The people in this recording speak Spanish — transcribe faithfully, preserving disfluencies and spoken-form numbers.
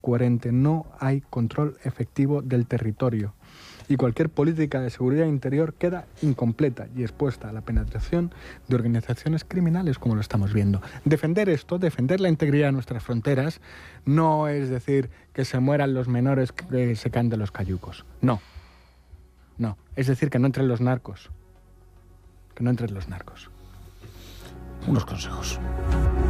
coherente, no hay control efectivo del territorio. Y cualquier política de seguridad interior queda incompleta y expuesta a la penetración de organizaciones criminales, como lo estamos viendo. Defender esto, defender la integridad de nuestras fronteras, no es decir que se mueran los menores que se caen de los cayucos. No. No. Es decir, que no entren los narcos. Que no entren los narcos. Unos consejos.